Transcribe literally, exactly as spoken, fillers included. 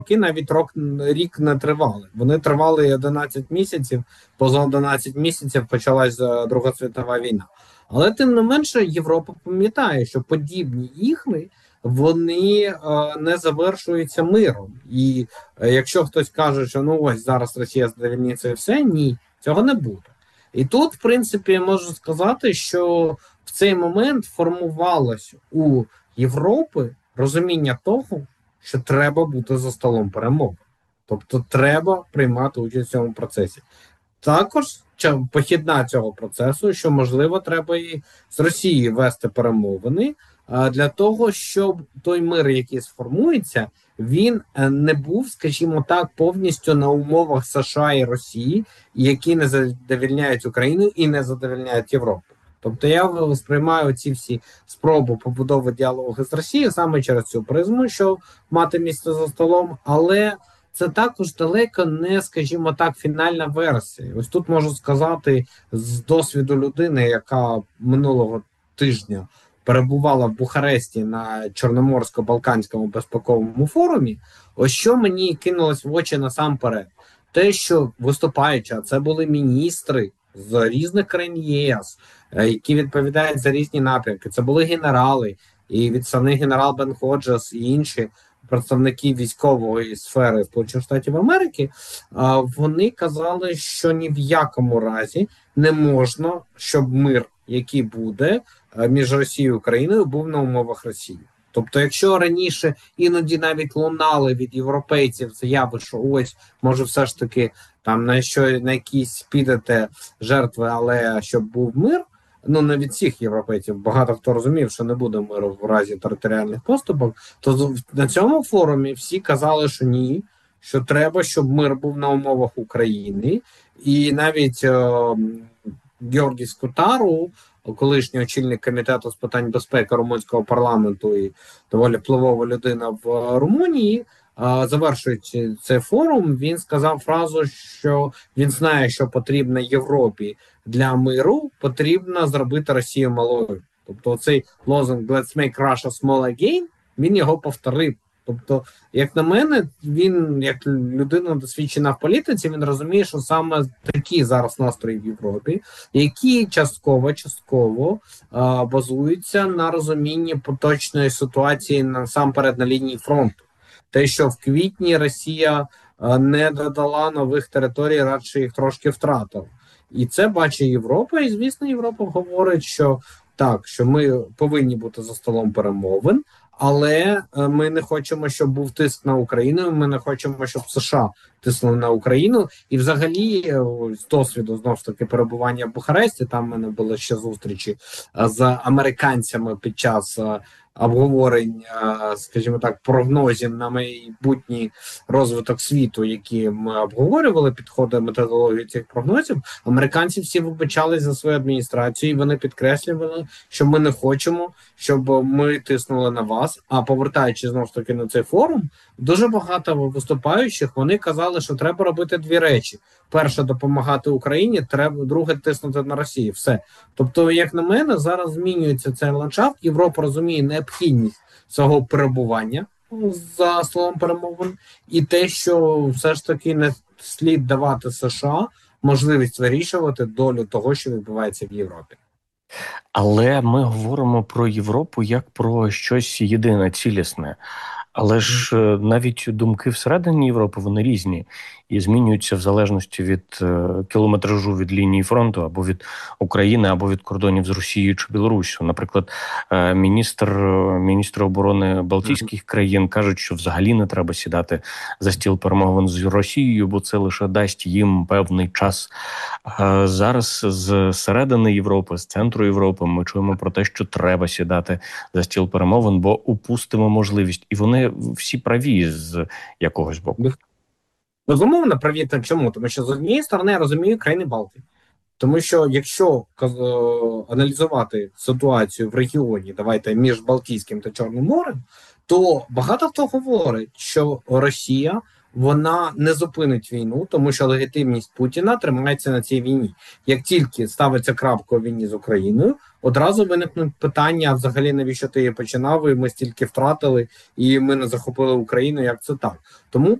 роки навіть рок, рік не тривали. Вони тривали одинадцять місяців, поза одинадцять місяців почалася Друга світова війна. Але тим не менше Європа пам'ятає, що подібні ігри, вони е, не завершуються миром. І е, якщо хтось каже, що ну ось зараз Росія задовільниться і все, ні, цього не буде. І тут, в принципі, можу сказати, що в цей момент формувалось у Європи розуміння того, що треба бути за столом перемов. Тобто треба приймати участь в цьому процесі. Також похідна цього процесу, що, можливо, треба і з Росією вести перемовини для того, щоб той мир, який сформується, він не був, скажімо так, повністю на умовах США і Росії, які не задовільняють Україну і не задовільняють Європу. Тобто я сприймаю ці всі спроби побудови діалогу з Росією саме через цю призму, що мати місце за столом, але це також далеко не, скажімо так, фінальна версія. Ось тут можу сказати з досвіду людини, яка минулого тижня перебувала в Бухаресті на Чорноморсько-Балканському безпековому форумі, ось що мені кинулось в очі насамперед. Те, що виступаючи, а це були міністри з різних країн ЄС, які відповідають за різні напрямки. Це були генерали, і від самих генерал Бен Ходжес, і інші представники військової сфери Сполучених Штатів Америки, вони казали, що ні в якому разі не можна, щоб мир, який буде між Росією і Україною, був на умовах Росії. Тобто, якщо раніше іноді навіть лунали від європейців заяви, що ось, може все ж таки там на що на якісь підете жертви, але щоб був мир, ну не від всіх європейців, багато хто розумів, що не буде миру в разі територіальних поступок, то на цьому форумі всі казали, що ні, що треба, щоб мир був на умовах України. І навіть е, Георгій Скутару, колишній очільник комітету з питань безпеки румунського парламенту і доволі впливова людина в Румунії, завершуючи цей форум, він сказав фразу, що він знає, що потрібно Європі для миру, потрібно зробити Росію малою. Тобто цей лозунг «Let's make Russia small again», він його повторив. Тобто, як на мене, він, як людина досвідчена в політиці, він розуміє, що саме такі зараз настрої в Європі, які частково-частково а, базуються на розумінні поточної ситуації насамперед на лінії фронту. Те, що в квітні Росія а, не додала нових територій, радше їх трошки втратила. І це бачить Європа, і, звісно, Європа говорить, що так, що ми повинні бути за столом перемовин, але ми не хочемо, щоб був тиск на Україну, ми не хочемо, щоб США тиснули на Україну. І взагалі, з досвіду, знову ж таки, перебування в Бухаресті, там в мене були ще зустрічі з американцями під час обговорень, скажімо так, прогнозів на майбутній розвиток світу, які ми обговорювали, підходи методології цих прогнозів, американці всі вибачались за свою адміністрацію, і вони підкреслювали, що ми не хочемо, щоб ми тиснули на вас. А повертаючи знову ж таки на цей форум, дуже багато виступаючих, вони казали, що треба робити дві речі. Перше, допомагати Україні, треба, друге, тиснути на Росію. Все. Тобто, як на мене, зараз змінюється цей ландшафт. Європа розуміє необхідність цього перебування за словом перемовин і те, що все ж таки не слід давати США можливість вирішувати долю того, що відбувається в Європі. Але ми говоримо про Європу як про щось єдине, цілісне. Але ж навіть думки всередині Європи, вони різні і змінюються в залежності від е, кілометражу від лінії фронту або від України, або від кордонів з Росією чи Білоруссю. Наприклад, е, міністр, міністр оборони Балтійських країн кажуть, що взагалі не треба сідати за стіл перемовин з Росією, бо це лише дасть їм певний час. Е, зараз з середини Європи, з центру Європи ми чуємо про те, що треба сідати за стіл перемовин, бо упустимо можливість. І вони всі праві з якогось боку. Безумовно, праві. Чому? Тому що з однієї сторони я розумію країни Балтії. Тому що якщо аналізувати ситуацію в регіоні, давайте, між Балтійським та Чорним морем, то багато хто говорить, що Росія вона не зупинить війну, тому що легітимність Путіна тримається на цій війні. Як тільки ставиться крапка у війні з Україною, одразу виникнуть питання, взагалі, навіщо ти її починав, і ми стільки втратили, і ми не захопили Україну, як це так. Тому